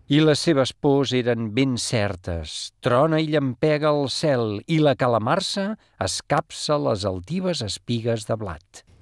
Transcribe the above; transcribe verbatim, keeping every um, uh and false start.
I les seves pors eren ben certes. Trona i llampega el cel i la calamarsa escapça les altives espigues de blat.